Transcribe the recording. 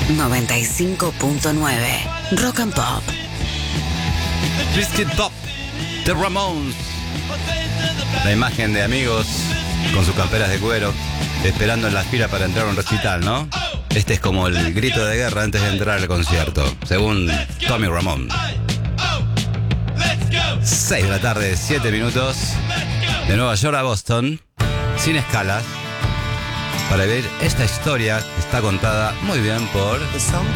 95.9 Rock and Pop. Twisted Top, The Ramones. La imagen de amigos con sus camperas de cuero, esperando en la fila para entrar a un recital, ¿no? Este es como el grito de guerra antes de entrar al concierto, según Tommy Ramone. 6 de la tarde, 7 minutos. De Nueva York a Boston, sin escalas, para ver esta historia que está contada muy bien por